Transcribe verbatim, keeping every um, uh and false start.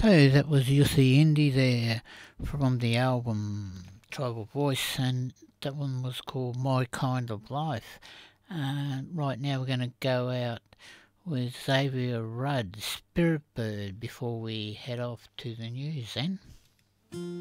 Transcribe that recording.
So that was Yussi Indy there from the album Tribal Voice, and that one was called My Kind of Life. Uh, right now we're going to go out with Xavier Rudd, Spirit Bird, before we head off to the news then.